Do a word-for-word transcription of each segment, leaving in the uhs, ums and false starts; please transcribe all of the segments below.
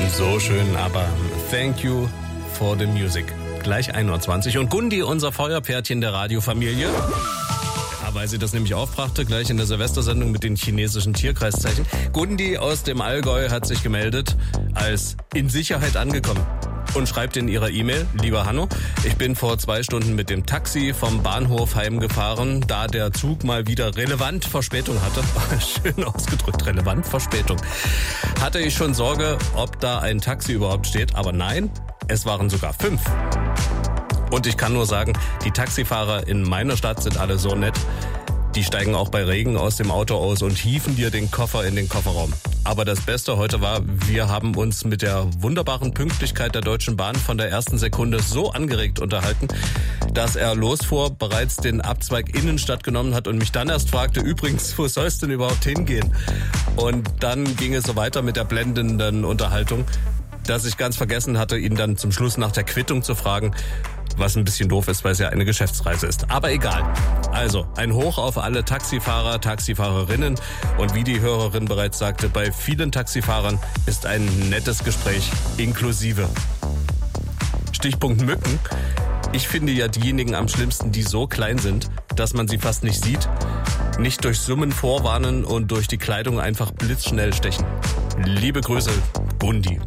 So schön, aber thank you for the music. Gleich ein Uhr zwanzig und Gundi, unser Feuerpferdchen der Radiofamilie. Ja, weil sie das nämlich aufbrachte, gleich in der Silvestersendung mit den chinesischen Tierkreiszeichen. Gundi aus dem Allgäu hat sich gemeldet als in Sicherheit angekommen. Und schreibt in ihrer E-Mail: Lieber Hanno, ich bin vor zwei Stunden mit dem Taxi vom Bahnhof heimgefahren, da der Zug mal wieder relevant Verspätung hatte. Schön ausgedrückt, relevant Verspätung. Hatte ich schon Sorge, ob da ein Taxi überhaupt steht, aber nein, es waren sogar fünf. Und ich kann nur sagen, die Taxifahrer in meiner Stadt sind alle so nett. Die steigen auch bei Regen aus dem Auto aus und hieven dir den Koffer in den Kofferraum. Aber das Beste heute war, wir haben uns mit der wunderbaren Pünktlichkeit der Deutschen Bahn von der ersten Sekunde so angeregt unterhalten, dass er losfuhr, bereits den Abzweig Innenstadt genommen hat und mich dann erst fragte, übrigens, wo soll es denn überhaupt hingehen? Und dann ging es so weiter mit der blendenden Unterhaltung, dass ich ganz vergessen hatte, ihn dann zum Schluss nach der Quittung zu fragen, was ein bisschen doof ist, weil es ja eine Geschäftsreise ist. Aber egal. Also, ein Hoch auf alle Taxifahrer, Taxifahrerinnen. Und wie die Hörerin bereits sagte, bei vielen Taxifahrern ist ein nettes Gespräch inklusive. Stichpunkt Mücken. Ich finde ja diejenigen am schlimmsten, die so klein sind, dass man sie fast nicht sieht, nicht durch Summen vorwarnen und durch die Kleidung einfach blitzschnell stechen. Liebe Grüße, Gundi.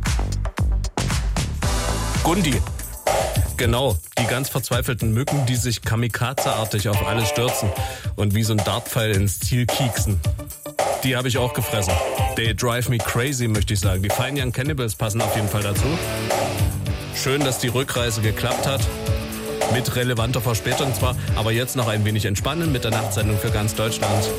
Gundi. Genau, die ganz verzweifelten Mücken, die sich kamikazeartig auf alles stürzen und wie so ein Dartpfeil ins Ziel kieksen. Die habe ich auch gefressen. They drive me crazy, möchte ich sagen. Die Fine Young Cannibals passen auf jeden Fall dazu. Schön, dass die Rückreise geklappt hat. Mit relevanter Verspätung zwar, aber jetzt noch ein wenig entspannen mit der Nachtsendung für ganz Deutschland.